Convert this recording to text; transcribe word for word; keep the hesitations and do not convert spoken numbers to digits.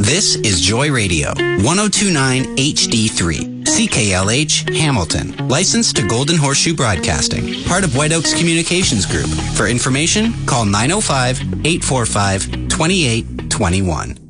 This is Joy Radio, one oh two point nine H D three, C K L H, Hamilton. Licensed to Golden Horseshoe Broadcasting. Part of White Oaks Communications Group. For information, call nine oh five, eight four five, two eight two one.